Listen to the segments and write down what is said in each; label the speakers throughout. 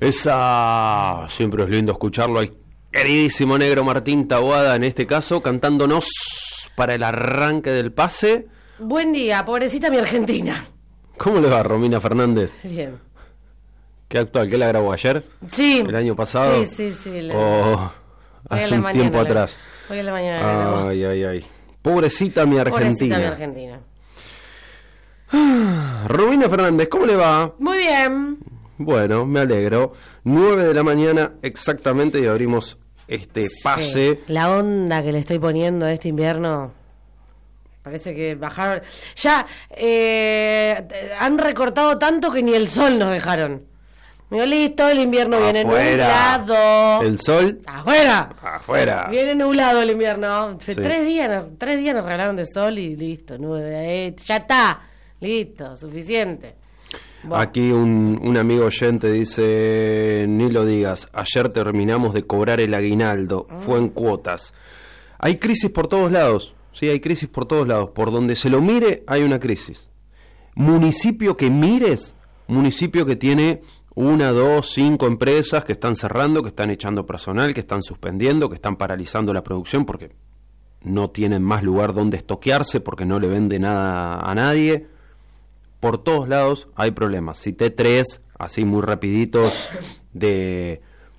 Speaker 1: Esa, siempre es lindo escucharlo al queridísimo negro Martín Taboada, en este caso, cantándonos para el arranque del pase.
Speaker 2: Buen día, pobrecita mi Argentina.
Speaker 1: ¿Cómo le va, Romina Fernández?
Speaker 2: Bien.
Speaker 1: ¿Qué actual? ¿Qué la grabó ayer?
Speaker 2: Sí.
Speaker 1: ¿El año pasado?
Speaker 2: Sí.
Speaker 1: ¿O hace un tiempo atrás?
Speaker 2: Hoy en la mañana.
Speaker 1: Ay. Pobrecita mi Argentina.
Speaker 2: Pobrecita mi Argentina.
Speaker 1: Romina Fernández, ¿cómo le va?
Speaker 2: Muy bien.
Speaker 1: Bueno, me alegro. 9 de la mañana exactamente y abrimos este pase.
Speaker 2: Sí. La onda que le estoy poniendo a este invierno, parece que bajaron. Ya han recortado tanto que ni el sol nos dejaron. Digo, listo, el invierno viene nublado.
Speaker 1: ¿El sol?
Speaker 2: Afuera. Viene nublado el invierno.
Speaker 1: Sí.
Speaker 2: 3 días nos regalaron de sol y listo. Ya está. Listo, suficiente. Bueno.
Speaker 1: Aquí un amigo oyente dice, ni lo digas, ayer terminamos de cobrar el aguinaldo, fue en cuotas. Hay crisis por todos lados, sí, hay crisis por todos lados. Por donde se lo mire hay una crisis. Municipio que mires, municipio que tiene 1, 2, 5 empresas que están cerrando, que están echando personal, que están suspendiendo, que están paralizando la producción porque no tienen más lugar donde estoquearse, porque no le vende nada a nadie. Por todos lados hay problemas. Cité 3, así muy rapiditos, de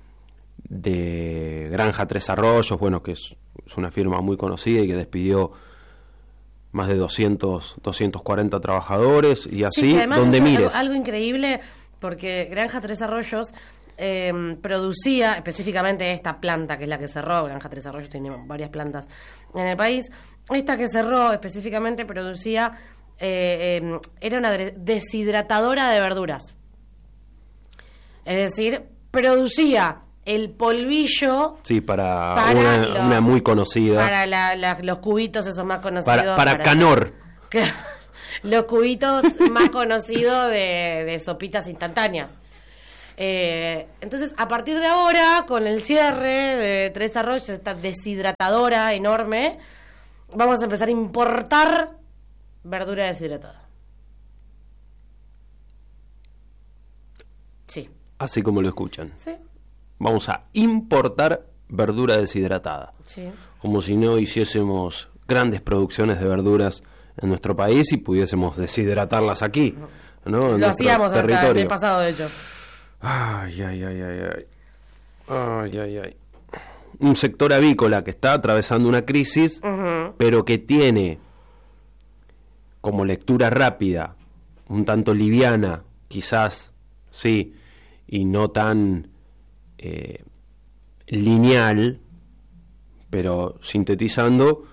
Speaker 1: Granja Tres Arroyos, bueno, que es una firma muy conocida y que despidió más de 240 trabajadores, y así,
Speaker 2: sí, además
Speaker 1: donde mires.
Speaker 2: Algo increíble, porque Granja Tres Arroyos producía, específicamente esta planta, que es la que cerró, Granja Tres Arroyos tiene varias plantas en el país, esta que cerró específicamente producía... era una deshidratadora de verduras. Es decir, producía el polvillo.
Speaker 1: Sí, para una muy conocida.
Speaker 2: Para los cubitos esos más conocidos.
Speaker 1: Para Canor.
Speaker 2: Los cubitos más conocidos de sopitas instantáneas. Entonces, a partir de ahora, con el cierre de Tres Arroyos, esta deshidratadora enorme, vamos a empezar a importar verdura deshidratada. Sí.
Speaker 1: Así como lo escuchan.
Speaker 2: Sí.
Speaker 1: Vamos a importar verdura deshidratada.
Speaker 2: Sí.
Speaker 1: Como si no hiciésemos grandes producciones de verduras en nuestro país y pudiésemos deshidratarlas aquí, ¿no?
Speaker 2: Lo hacíamos hasta el pasado, de hecho.
Speaker 1: Ay. Un sector avícola que está atravesando una crisis, pero que tiene como lectura rápida, un tanto liviana, quizás, sí, y no tan lineal, pero sintetizando,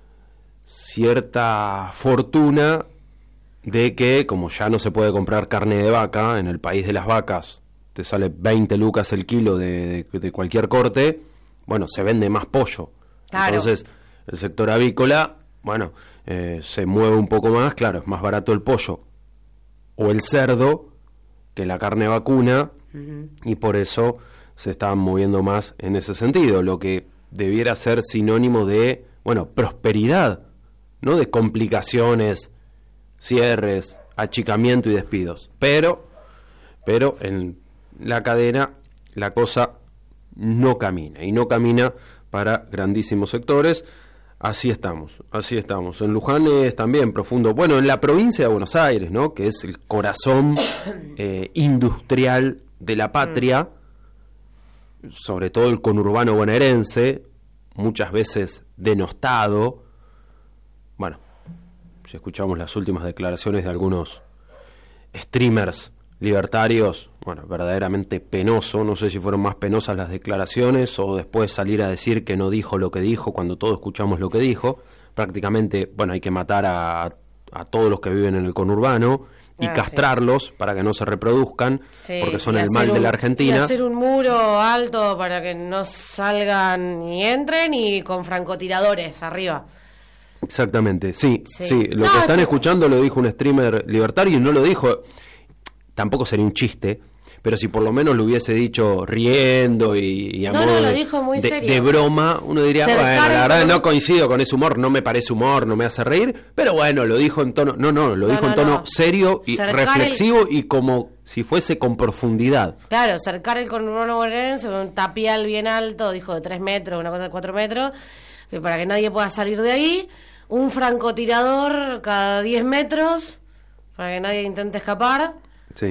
Speaker 1: cierta fortuna de que, como ya no se puede comprar carne de vaca, en el país de las vacas te sale 20 lucas el kilo de cualquier corte, bueno, se vende más pollo. Claro. Entonces, el sector avícola, bueno, se mueve un poco más, claro, es más barato el pollo o el cerdo que la carne vacuna, y por eso se están moviendo más en ese sentido, lo que debiera ser sinónimo de, bueno, prosperidad, no de complicaciones, cierres, achicamiento y despidos, pero en la cadena la cosa no camina, y no camina para grandísimos sectores. Así estamos. En Luján es también profundo. Bueno, en la provincia de Buenos Aires, ¿no? Que es el corazón industrial de la patria, sobre todo el conurbano bonaerense, muchas veces denostado. Bueno, si escuchamos las últimas declaraciones de algunos streamers libertarios, bueno, verdaderamente penoso. No sé si fueron más penosas las declaraciones o después salir a decir que no dijo lo que dijo cuando todos escuchamos lo que dijo. Prácticamente, bueno, hay que matar a todos los que viven en el conurbano y castrarlos para que no se reproduzcan, porque son el mal de la Argentina.
Speaker 2: Y hacer un muro alto para que no salgan ni entren, y con francotiradores arriba.
Speaker 1: Exactamente, sí. Lo que están escuchando lo dijo un streamer libertario, y no lo dijo... Tampoco sería un chiste, pero si por lo menos lo hubiese dicho riendo y a modo
Speaker 2: lo dijo muy serio.
Speaker 1: De broma, uno diría, bueno, la verdad no coincido con ese humor, no me parece humor, no me hace reír, pero bueno, lo dijo en tono, lo dijo en tono serio y reflexivo, y como si fuese con profundidad.
Speaker 2: Claro, cercar el conurbano bonaerense con un tapial bien alto, dijo de 3 metros, una cosa de 4 metros, que para que nadie pueda salir de ahí, un francotirador cada 10 metros, para que nadie intente escapar.
Speaker 1: Sí.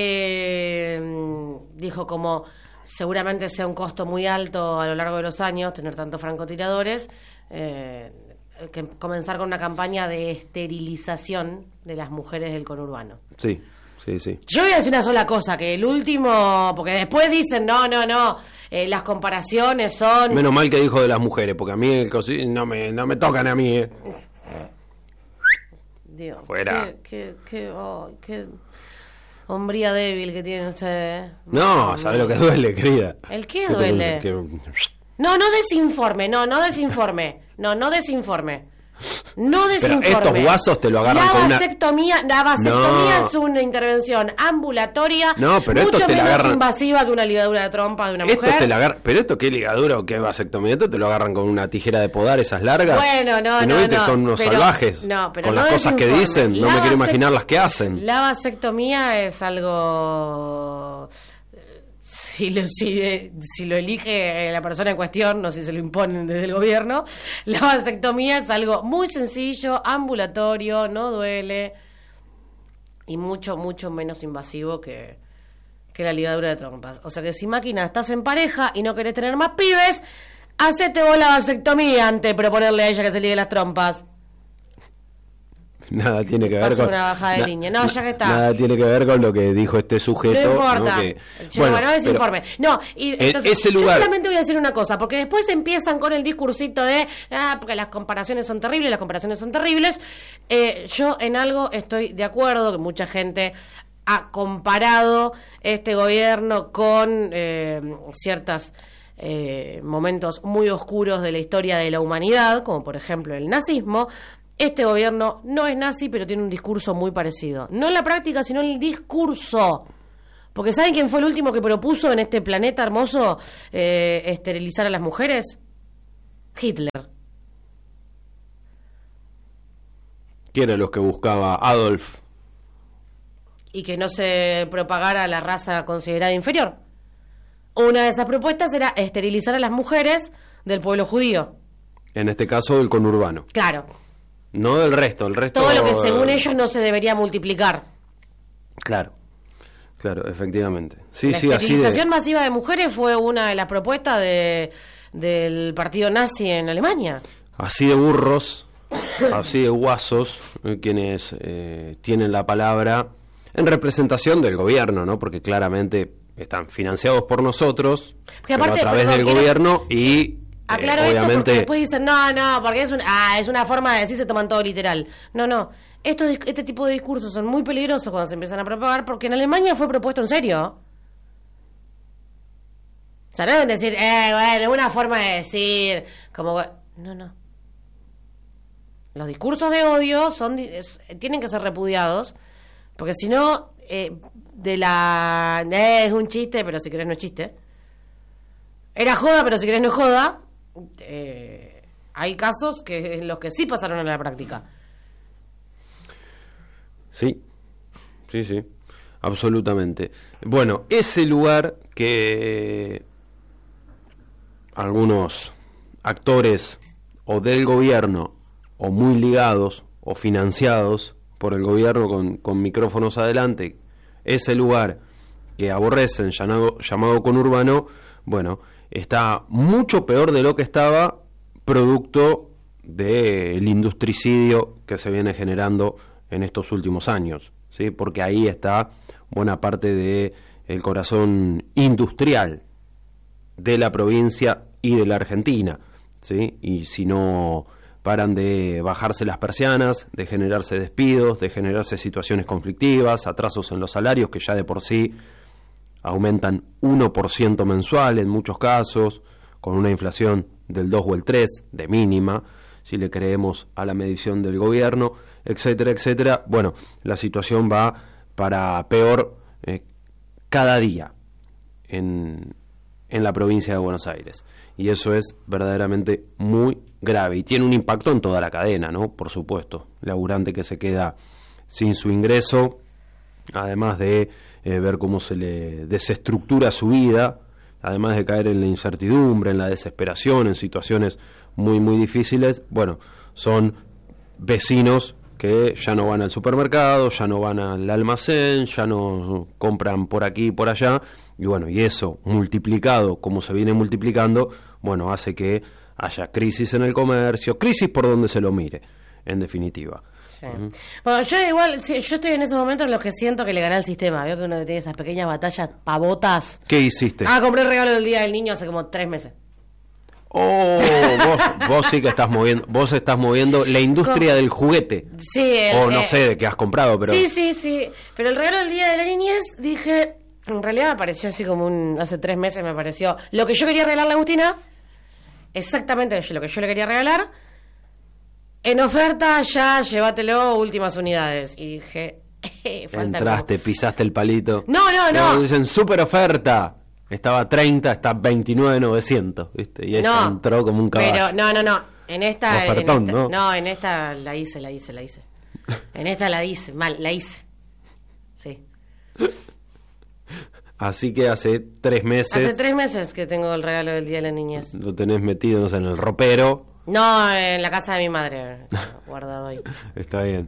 Speaker 2: Dijo como seguramente sea un costo muy alto a lo largo de los años tener tantos francotiradores, que comenzar con una campaña de esterilización de las mujeres del conurbano.
Speaker 1: Sí, sí, sí.
Speaker 2: Yo voy a decir una sola cosa, que el último, porque después dicen, no, las comparaciones son...
Speaker 1: Menos mal que dijo de las mujeres, porque a mí no me tocan a mí,
Speaker 2: Dios,
Speaker 1: fuera.
Speaker 2: Qué hombría débil que tiene usted.
Speaker 1: No, ¿sabes lo que duele, querida?
Speaker 2: ¿El qué duele? No desinforme. No desinforme.
Speaker 1: Pero estos guasos te lo agarran con una...
Speaker 2: La vasectomía es una intervención ambulatoria,
Speaker 1: pero
Speaker 2: mucho menos invasiva que una ligadura de trompa de una mujer.
Speaker 1: Pero esto qué ligadura o qué vasectomía, esto te lo agarran con una tijera de podar, esas largas.
Speaker 2: Bueno,
Speaker 1: ¿Viste? Son unos salvajes.
Speaker 2: Pero
Speaker 1: con las cosas que dicen, no me quiero imaginar las que hacen.
Speaker 2: La vasectomía es algo... Si lo elige la persona en cuestión, no sé si se lo imponen desde el gobierno, la vasectomía es algo muy sencillo, ambulatorio, no duele y mucho menos invasivo que la ligadura de trompas. O sea que si, máquina, estás en pareja y no querés tener más pibes, hacete vos la vasectomía antes de proponerle a ella que se ligue las trompas.
Speaker 1: Nada tiene que ver con
Speaker 2: una bajada de línea. No, ya que está.
Speaker 1: Nada tiene que ver con lo que dijo este sujeto.
Speaker 2: No importa.
Speaker 1: ¿No?
Speaker 2: No desinforme. No, y entonces,
Speaker 1: ese lugar...
Speaker 2: yo solamente voy a decir una cosa, porque después empiezan con el discursito de porque las comparaciones son terribles. Yo en algo estoy de acuerdo, que mucha gente ha comparado este gobierno con ciertos momentos muy oscuros de la historia de la humanidad, como por ejemplo el nazismo. Este gobierno no es nazi, pero tiene un discurso muy parecido. No en la práctica, sino en el discurso. Porque ¿saben quién fue el último que propuso en este planeta hermoso esterilizar a las mujeres? Hitler.
Speaker 1: ¿Quién era los que buscaba? Adolf.
Speaker 2: Y que no se propagara la raza considerada inferior. Una de esas propuestas era esterilizar a las mujeres del pueblo judío.
Speaker 1: En este caso, del conurbano.
Speaker 2: Claro.
Speaker 1: No del resto,
Speaker 2: todo lo que según ellos no se debería multiplicar.
Speaker 1: Claro, efectivamente. Sí,
Speaker 2: la esterilización masiva de mujeres fue una de las propuestas del partido nazi en Alemania.
Speaker 1: Así de burros, así de guasos, quienes tienen la palabra en representación del gobierno, ¿no? Porque claramente están financiados por nosotros, pero a través del gobierno y...
Speaker 2: Aclaro esto porque después dicen, no, porque es una forma de decir, se toman todo literal. No. Este tipo de discursos son muy peligrosos cuando se empiezan a propagar, porque en Alemania fue propuesto en serio. O sea, no deben decir, es una forma de decir, como... No. Los discursos de odio tienen que ser repudiados, porque si no, es un chiste, pero si querés no es chiste. Era joda, pero si querés no es joda. Hay casos en los que sí pasaron a la práctica.
Speaker 1: Sí, absolutamente. Bueno, ese lugar que algunos actores o del gobierno o muy ligados o financiados por el gobierno con micrófonos adelante, ese lugar que aborrecen llamado conurbano, bueno, está mucho peor de lo que estaba, producto del industricidio que se viene generando en estos últimos años, ¿sí? Porque ahí está buena parte del corazón industrial de la provincia y de la Argentina, ¿sí? Y si no paran de bajarse las persianas, de generarse despidos, de generarse situaciones conflictivas, atrasos en los salarios que ya de por sí aumentan 1% mensual en muchos casos, con una inflación del 2 o el 3 de mínima, si le creemos a la medición del gobierno, etcétera, etcétera. Bueno, la situación va para peor cada día en la provincia de Buenos Aires. Y eso es verdaderamente muy grave y tiene un impacto en toda la cadena, ¿no? Por supuesto, laburante que se queda sin su ingreso además de ver cómo se le desestructura su vida, además de caer en la incertidumbre, en la desesperación, en situaciones muy, muy difíciles, bueno, son vecinos que ya no van al supermercado, ya no van al almacén, ya no compran por aquí y por allá, y bueno, y eso multiplicado, como se viene multiplicando, bueno, hace que haya crisis en el comercio, crisis por donde se lo mire, en definitiva.
Speaker 2: Sí. Bueno, yo igual, sí, yo estoy en esos momentos en los que siento que le gané al sistema. Veo que uno tiene esas pequeñas batallas pavotas.
Speaker 1: ¿Qué hiciste?
Speaker 2: Compré el regalo del Día del Niño hace como 3 meses.
Speaker 1: Oh, vos sí que estás moviendo la industria del juguete.
Speaker 2: Sí,
Speaker 1: o no sé de qué has comprado, pero...
Speaker 2: Sí. Pero el regalo del Día de la Niñez, dije, en realidad me pareció así como hace 3 meses me pareció lo que yo quería regalarle a Agustina, exactamente lo que yo le quería regalar, en oferta ya, llévatelo, últimas unidades. Y dije, falta
Speaker 1: entraste, pisaste el palito.
Speaker 2: No.
Speaker 1: Dicen, super oferta. Estaba 30, está 29,900, ¿viste? Y ella entró como un caballo.
Speaker 2: Pero, no. En esta...
Speaker 1: Ofertón,
Speaker 2: ¿no?
Speaker 1: No,
Speaker 2: en esta la hice. En esta la hice. Sí.
Speaker 1: Así que hace 3 meses...
Speaker 2: Hace 3 meses que tengo el regalo del Día de la Niñez.
Speaker 1: Lo tenés metido, no sé, en el ropero.
Speaker 2: No, en la casa de mi madre, guardado ahí.
Speaker 1: Está bien.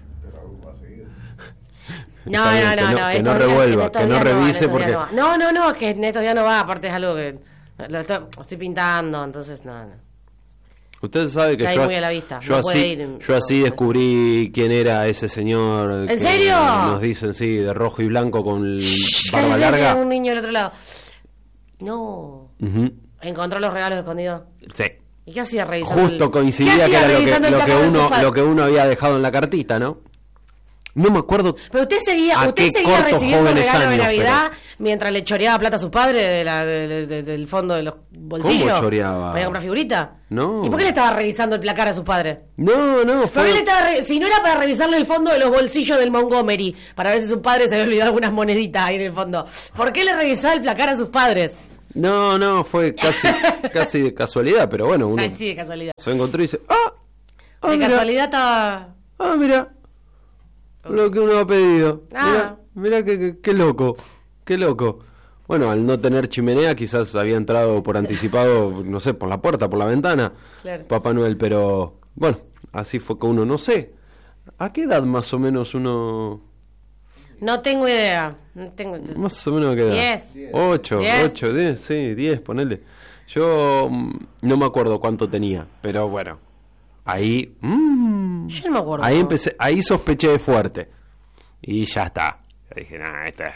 Speaker 2: No,
Speaker 1: que no revuelva, que no revise porque...
Speaker 2: No, que en estos días no va, aparte es algo que lo estoy pintando, entonces no.
Speaker 1: Usted sabe que
Speaker 2: yo, muy a la vista.
Speaker 1: yo así descubrí quién era ese señor.
Speaker 2: ¿En serio?
Speaker 1: Nos dicen, sí, de rojo y blanco con barba larga.
Speaker 2: Un niño del otro lado. No. ¿Encontró los regalos escondidos?
Speaker 1: Sí.
Speaker 2: ¿Y qué hacía revisando?
Speaker 1: Justo coincidía que era lo que uno había dejado en la cartita, ¿no? No me acuerdo.
Speaker 2: Pero usted seguía recibiendo regalos de Navidad mientras le choreaba plata a sus padres del fondo de los bolsillos.
Speaker 1: ¿Cómo choreaba?
Speaker 2: ¿Voy a comprar figurita?
Speaker 1: No.
Speaker 2: ¿Y por qué le estaba revisando el placar a sus padres?
Speaker 1: No.
Speaker 2: Si no era para revisarle el fondo de los bolsillos del Montgomery, para ver si su padre se había olvidado algunas moneditas ahí en el fondo. ¿Por qué le revisaba el placar a sus padres?
Speaker 1: No, fue casi de casualidad, pero bueno, uno
Speaker 2: sí, de casualidad.
Speaker 1: Se encontró y dice,
Speaker 2: de mira. Casualidad estaba...
Speaker 1: mira, lo que uno ha pedido. Mira qué loco. Bueno, al no tener chimenea, quizás había entrado por anticipado, no sé, por la puerta, por la ventana,
Speaker 2: claro.
Speaker 1: Papá Noel, pero bueno, así fue que uno, no sé, ¿a qué edad más o menos uno...?
Speaker 2: No tengo idea.
Speaker 1: Más o menos, ¿a qué edad?
Speaker 2: 10.
Speaker 1: 8, 10, sí, 10, ponele. Yo no me acuerdo cuánto tenía, pero bueno, ahí...
Speaker 2: Yo no me acuerdo.
Speaker 1: Ahí sospeché de fuerte. Y ya está. Yo dije, usted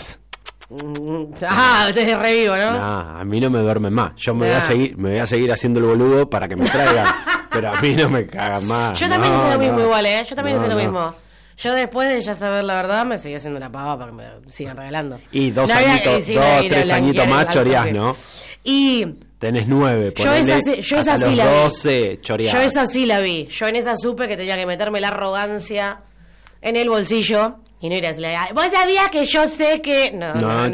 Speaker 2: es revivo, ¿no?
Speaker 1: A mí no me duermen más. Yo me voy a seguir haciendo el boludo para que me traigan. Pero a mí no me cagan más.
Speaker 2: Yo también hice lo mismo igual, ¿eh? Yo también hice lo mismo. Yo después de ya saber la verdad me seguí haciendo una pava para que me sigan regalando.
Speaker 1: Y 3 añitos más choreás, ¿no?
Speaker 2: Y...
Speaker 1: Tenés 9,
Speaker 2: yo esa sí la
Speaker 1: 12 choreás.
Speaker 2: Yo esa sí la vi. Yo en esa supe que tenía que meterme la arrogancia en el bolsillo y no ir a decirle, vos sabías que yo sé que... No.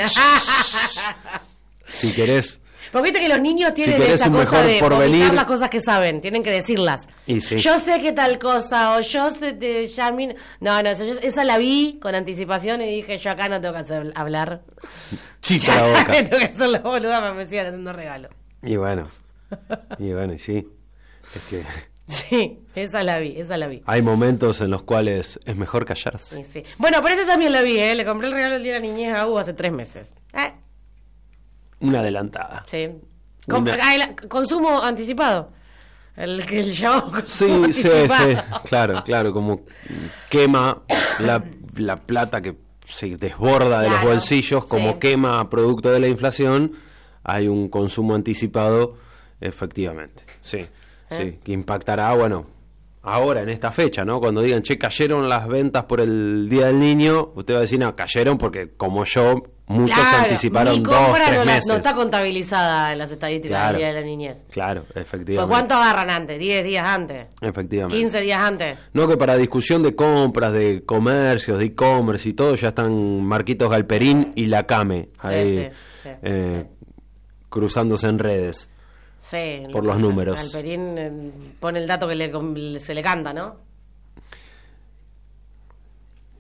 Speaker 2: Si
Speaker 1: querés...
Speaker 2: Porque viste que los niños tienen esa cosa de vomitar las cosas que saben, tienen que decirlas.
Speaker 1: Sí.
Speaker 2: Yo sé que tal cosa, o yo sé de Yamin... No, esa la vi con anticipación y dije, yo acá no tengo que hablar.
Speaker 1: Chica la boca.
Speaker 2: Tengo que hacer la boluda para que me sigan haciendo regalo.
Speaker 1: Y bueno, sí. Es que...
Speaker 2: Sí, esa la vi.
Speaker 1: Hay momentos en los cuales es mejor callarse.
Speaker 2: Sí. Bueno, pero también la vi, Le compré el regalo del Día de la Niñez a Hugo hace 3 meses.
Speaker 1: Una adelantada.
Speaker 2: Sí. Consumo anticipado. El llamado
Speaker 1: consumo anticipado. Sí. Claro, como quema la plata que se desborda de los bolsillos, como quema producto de la inflación, hay un consumo anticipado, efectivamente. Sí, que impactará, ahora en esta fecha, ¿no? Cuando digan, cayeron las ventas por el Día del Niño, usted va a decir, no, cayeron porque como yo, muchos se anticiparon 2-3 meses.
Speaker 2: No está contabilizada en las estadísticas del Día de la Niñez.
Speaker 1: Claro, efectivamente.
Speaker 2: ¿Pues cuánto agarran antes? ¿10 días antes?
Speaker 1: Efectivamente.
Speaker 2: 15 días antes.
Speaker 1: No, que para discusión de compras, de comercios, de e-commerce y todo, ya están Marquitos Galperín y la Came ahí cruzándose en redes.
Speaker 2: Sí,
Speaker 1: por los números.
Speaker 2: Galperín pone el dato que se le canta, ¿no?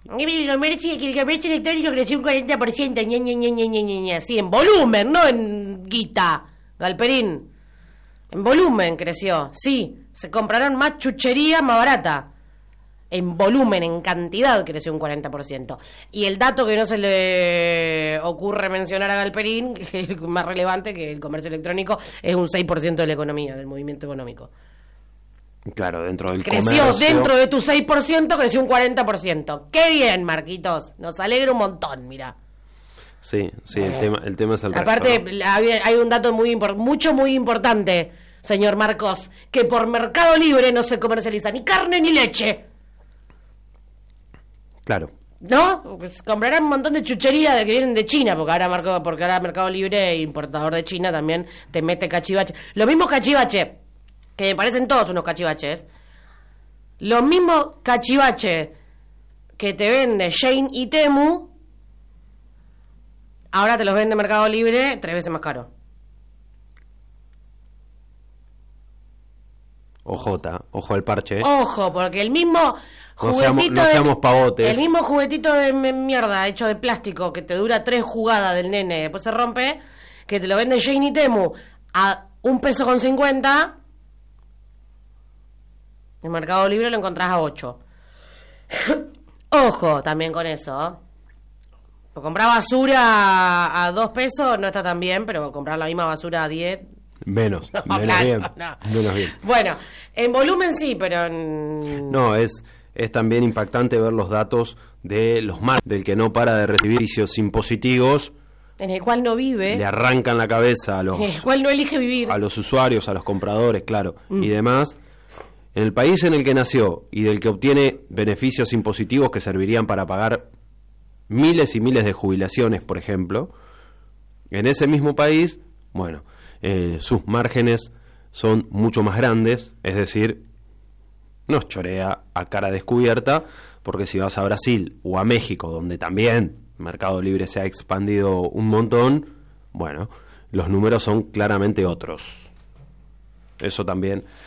Speaker 2: El comercio electrónico creció un 40%, sí, en volumen, no en guita, Galperín. En volumen creció, sí. Se compraron más chuchería más barata. En volumen, en cantidad, creció un 40%. Y el dato que no se le ocurre mencionar a Galperín, que es el más relevante, que el comercio electrónico es un 6% de la economía, del movimiento económico.
Speaker 1: Claro, dentro del
Speaker 2: creció,
Speaker 1: comercio.
Speaker 2: dentro de tu 6%, creció un 40%. ¡Qué bien, Marquitos! Nos alegra un montón, mira.
Speaker 1: Sí, el tema es el
Speaker 2: Aparte,
Speaker 1: resto, ¿no?
Speaker 2: hay un dato muy importante, señor Marcos, que por Mercado Libre no se comercializa ni carne ni leche.
Speaker 1: Claro.
Speaker 2: ¿No? Pues comprarán un montón de chuchería de que vienen de China, porque ahora Mercado Libre, importador de China, también te mete cachivache. Los mismos cachivaches, que me parecen todos unos cachivaches, los mismos cachivaches que te vende Shein y Temu, ahora te los vende Mercado Libre 3 veces más caro.
Speaker 1: Ojo al parche.
Speaker 2: Ojo, porque el mismo juguetito
Speaker 1: no seamos pavotes.
Speaker 2: El mismo juguetito de mierda hecho de plástico que te dura 3 jugadas del nene y después se rompe, que te lo vende Shein y Temu a $1.50, en Mercado Libre lo encontrás a 8. Ojo también con eso. Por comprar basura a 2 pesos no está tan bien, pero comprar la misma basura a 10...
Speaker 1: Menos
Speaker 2: bien. Bueno, en volumen sí, pero...
Speaker 1: No, es también impactante ver los datos de los del que no para de recibir servicios impositivos.
Speaker 2: En el cual no vive.
Speaker 1: Le arrancan la cabeza
Speaker 2: en el cual no elige vivir.
Speaker 1: A los usuarios, a los compradores, claro, y demás. En el país en el que nació y del que obtiene beneficios impositivos que servirían para pagar miles y miles de jubilaciones, por ejemplo, en ese mismo país, bueno... sus márgenes son mucho más grandes, es decir, nos chorea a cara descubierta, porque si vas a Brasil o a México, donde también Mercado Libre se ha expandido un montón, bueno, los números son claramente otros. Eso también